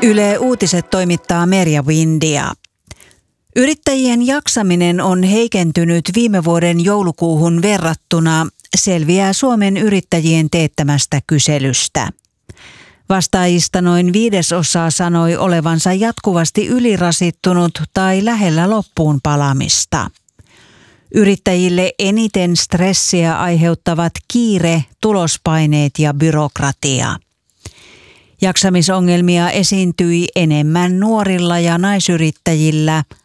Yle Uutiset toimittaa Merja Windia. Yrittäjien jaksaminen on heikentynyt viime vuoden joulukuuhun verrattuna, selviää Suomen yrittäjien teettämästä kyselystä. Vastaajista noin 1/5 sanoi olevansa jatkuvasti ylirasittunut tai lähellä loppuun palamista. Yrittäjille eniten stressiä aiheuttavat kiire, tulospaineet ja byrokratia. Jaksamisongelmia esiintyi enemmän nuorilla ja naisyrittäjillä,